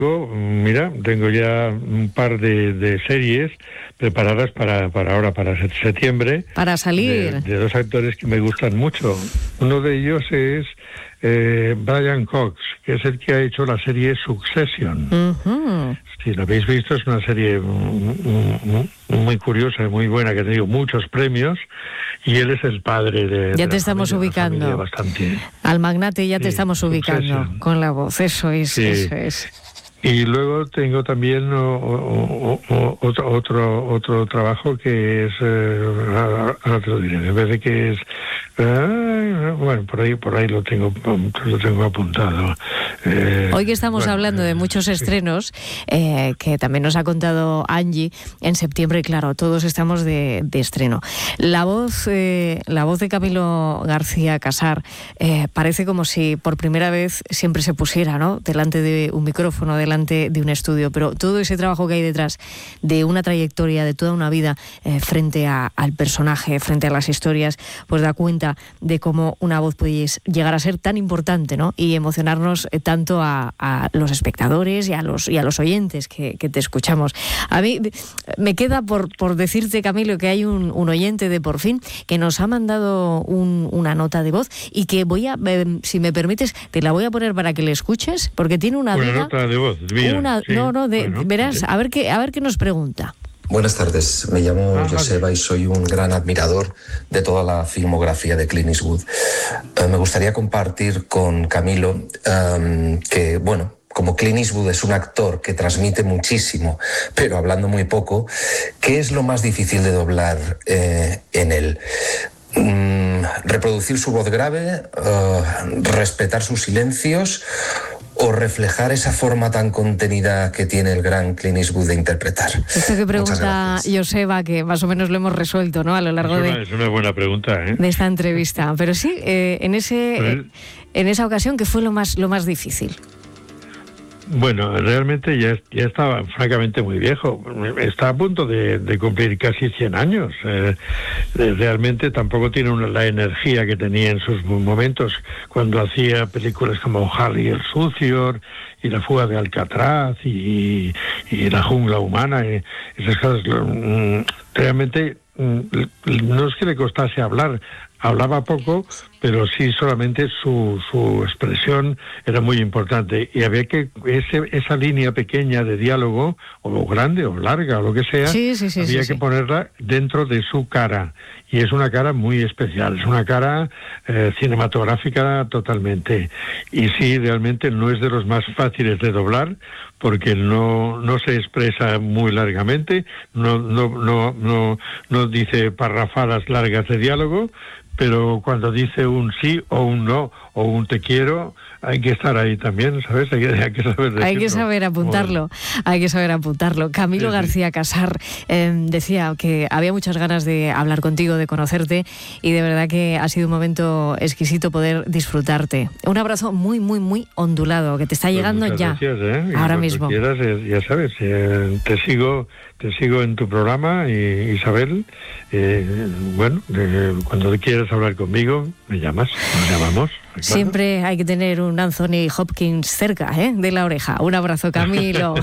Mira, tengo ya un par de series preparadas para ahora, para septiembre. Para salir. De dos actores que me gustan mucho. Uno de ellos es Brian Cox, que es el que ha hecho la serie Succession. Uh-huh. Si la habéis visto, es una serie muy curiosa y muy buena, que ha tenido muchos premios, y él es el padre de... Ya te estamos ubicando. Bastante. Al magnate ya te estamos ubicando Succession. con la voz, eso es. Y luego tengo también otro trabajo que es, ahora te lo diré, me parece que es, bueno, por ahí lo tengo apuntado. Hoy que estamos hablando de muchos estrenos, que también nos ha contado Angie, en septiembre, claro, todos estamos de estreno. La voz de Camilo García Casar parece como si por primera vez siempre se pusiera, ¿no?, delante de un micrófono, delante de un estudio, pero todo ese trabajo que hay detrás de una trayectoria, de toda una vida, frente al personaje, frente a las historias, pues da cuenta de cómo una voz puede llegar a ser tan importante, ¿no?, y emocionarnos tanto a los espectadores y a los oyentes que te escuchamos. A mí me queda por decirte, Camilo, que hay un oyente de Por Fin que nos ha mandado una nota de voz y que voy a, si me permites, te la voy a poner para que le escuches, porque tiene una nota de voz. Mira, sí. Verás, sí. a ver qué nos pregunta. Buenas tardes, me llamo Joseba y soy un gran admirador de toda la filmografía de Clint Eastwood. Me gustaría compartir con Camilo que, bueno, como Clint Eastwood es un actor que transmite muchísimo, pero hablando muy poco, ¿qué es lo más difícil de doblar en él? ¿Reproducir su voz grave? ¿Respetar sus silencios? ¿O reflejar esa forma tan contenida que tiene el gran Clint Eastwood de interpretar? Esto que pregunta Joseba, que más o menos lo hemos resuelto, ¿no?, a lo largo es una buena pregunta, de esta entrevista. Pero sí, en esa ocasión, ¿qué fue lo más difícil? Bueno, realmente ya estaba francamente muy viejo. Está a punto de cumplir casi 100 años. Realmente tampoco tiene la energía que tenía en sus momentos cuando hacía películas como Harry el Sucio y La fuga de Alcatraz y La jungla humana. Esas cosas. Realmente no es que le costase hablar. Hablaba poco, pero sí solamente su expresión era muy importante, y había que esa línea pequeña de diálogo, o grande o larga o lo que sea, había que ponerla dentro de su cara, y es una cara muy especial, es una cara cinematográfica totalmente, y sí, realmente no es de los más fáciles de doblar, porque no se expresa muy largamente, no dice parrafadas largas de diálogo, pero cuando dice un sí o un no o un te quiero, hay que estar ahí también, ¿sabes? Hay que saber decirlo. Hay que saber apuntarlo, hay que saber apuntarlo. Camilo García Casar decía que había muchas ganas de hablar contigo, de conocerte, y de verdad que ha sido un momento exquisito poder disfrutarte. Un abrazo muy, muy, muy ondulado, que te está llegando ya. Gracias, ahora mismo. Quieras, ya sabes, te sigo en tu programa, y Isabel, cuando quieras hablar conmigo, me llamas, nos llamamos. Claro. Siempre hay que tener un Anthony Hopkins cerca, de la oreja. Un abrazo, Camilo.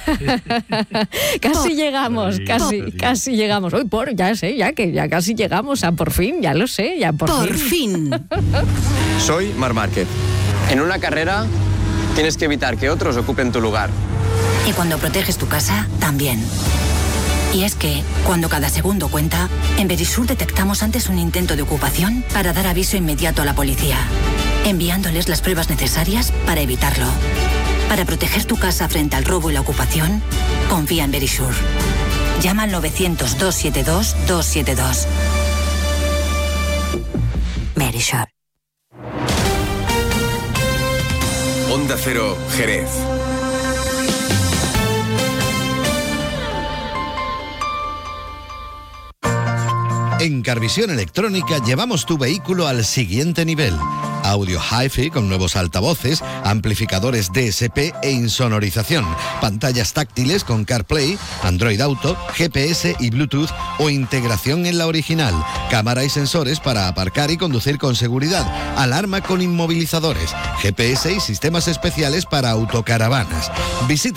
Casi llegamos, casi llegamos. Uy, ya casi llegamos a Por Fin, ya lo sé, ya por fin. Soy Marc Márquez. En una carrera tienes que evitar que otros ocupen tu lugar. Y cuando proteges tu casa, también. Y es que, cuando cada segundo cuenta, en Verisur detectamos antes un intento de ocupación para dar aviso inmediato a la policía, enviándoles las pruebas necesarias para evitarlo. Para proteger tu casa frente al robo y la ocupación, confía en Verisur. Llama al 900-272-272. Verisur. Onda Cero, Jerez. En Carvisión Electrónica llevamos tu vehículo al siguiente nivel. audio hi-fi con nuevos altavoces, amplificadores DSP e insonorización, pantallas táctiles con CarPlay, Android Auto, GPS y Bluetooth o integración en la original, cámara y sensores para aparcar y conducir con seguridad, alarma con inmovilizadores, GPS y sistemas especiales para autocaravanas. Visita